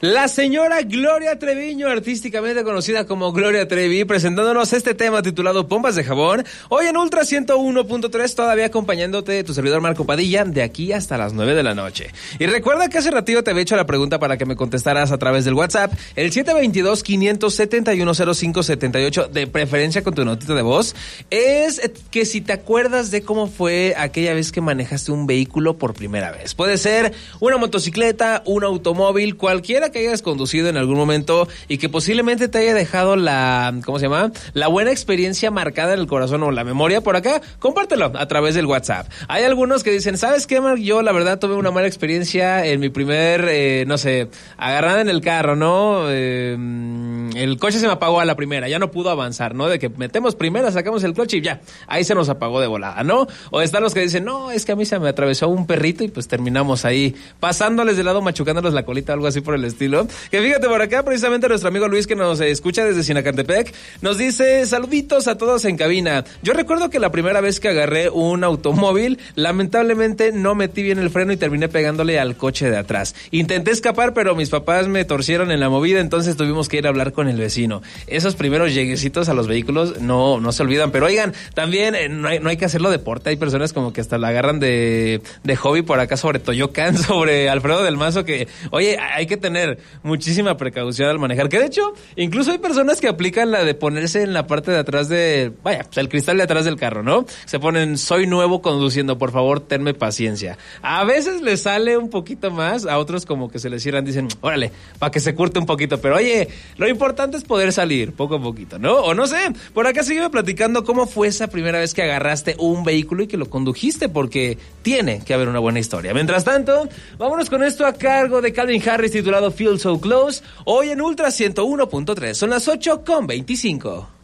La señora Gloria Treviño, artísticamente conocida como Gloria Trevi, presentándonos este tema titulado Pompas de Jabón, hoy en Ultra 101.3, todavía acompañándote de tu servidor Marco Padilla, de aquí hasta las 9 de la noche. Y recuerda que hace ratito te había hecho la pregunta para que me contestaras a través del WhatsApp, el 722-571-0578, de preferencia con tu notita de voz, es que si te acuerdas de cómo fue aquella vez que manejaste un vehículo por primera vez. Puede ser una motocicleta, un automóvil, cualquiera que hayas conducido en algún momento y que posiblemente te haya dejado la buena experiencia marcada en el corazón o la memoria por acá. Compártelo a través del WhatsApp. Hay algunos que dicen, ¿sabes qué, Mark? Yo la verdad tuve una mala experiencia en mi primer, agarrada en el carro, ¿no? El coche se me apagó a la primera, ya no pudo avanzar, ¿no? De que metemos primera, sacamos el coche y ya, ahí se nos apagó de volada, ¿no? O están los que dicen, no, es que a mí se me atravesó un perrito y pues terminamos ahí pasándoles de lado, machucándoles la colita, algo así por el estilo. Que fíjate, por acá precisamente nuestro amigo Luis, que nos escucha desde Sinacantepec, nos dice, saluditos a todos en cabina. Yo recuerdo que la primera vez que agarré un automóvil, lamentablemente no metí bien el freno y terminé pegándole al coche de atrás. Intenté escapar, pero mis papás me torcieron en la movida, entonces tuvimos que ir a hablar con el vecino. Esos primeros lleguecitos a los vehículos no se olvidan, pero oigan, también no hay que hacerlo deporte. Hay personas como que hasta la agarran de hobby por acá sobre Toyocan, sobre Alfredo del Mazo, que, oye, hay que tener muchísima precaución al manejar, que de hecho, incluso hay personas que aplican la de ponerse en la parte de atrás el cristal de atrás del carro, ¿no? Se ponen, soy nuevo conduciendo, por favor, tenme paciencia. A veces les sale un poquito más, a otros como que se les cierran, dicen, órale, para que se curte un poquito, pero oye, lo importante es poder salir poco a poquito, ¿no? O no sé, por acá sígueme platicando cómo fue esa primera vez que agarraste un vehículo y que lo condujiste, porque tiene que haber una buena historia. Mientras tanto, vámonos con esto a cargo de Calvin Harris, titulado Feel So Close, hoy en Ultra 101.3. Son las 8:25.